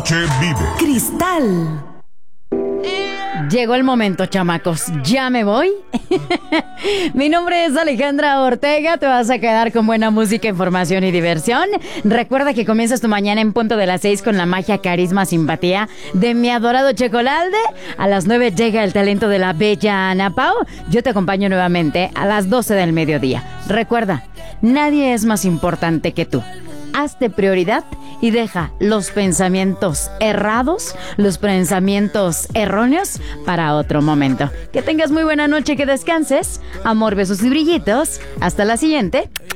Che vive. Cristal. Llegó el momento, chamacos. ¿Ya me voy? Mi nombre es Alejandra Ortega. Te vas a quedar con buena música, información y diversión. Recuerda que comienzas tu mañana en punto de las 6 con la magia, carisma, simpatía de mi adorado Checolalde. A las 9 llega el talento de la bella Ana Pau. Yo te acompaño nuevamente a las 12 del mediodía. Recuerda, nadie es más importante que tú. Hazte prioridad y deja los pensamientos errados, los pensamientos erróneos para otro momento. Que tengas muy buena noche, que descanses. Amor, besos y brillitos. Hasta la siguiente.